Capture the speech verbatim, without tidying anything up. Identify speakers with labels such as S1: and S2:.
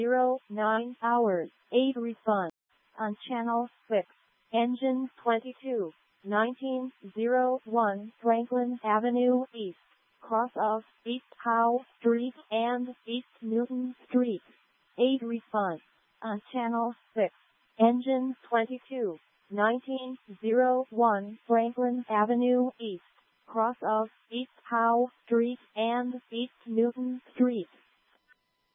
S1: zero nine hours, eight refund. On Channel six, Engine twenty-two, nineteen oh one Franklin Avenue East, cross of East Howe Street and East Newton Street. eight refund. On Channel six, Engine twenty-two, nineteen oh one Franklin Avenue East, cross of East Howe Street and East Newton Street.